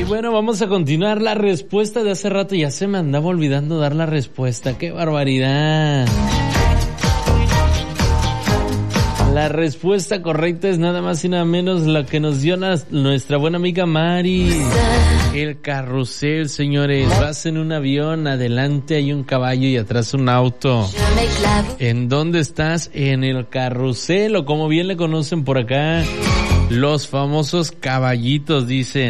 bueno, vamos a continuar la respuesta de hace rato. Ya se me andaba olvidando dar la respuesta. ¡Qué barbaridad! La respuesta correcta es nada más y nada menos la que nos dio nuestra buena amiga Mari. El carrusel, señores. Vas en un avión, adelante hay un caballo y atrás un auto. ¿En dónde estás? En el carrusel, o como bien le conocen por acá, los famosos caballitos, dicen.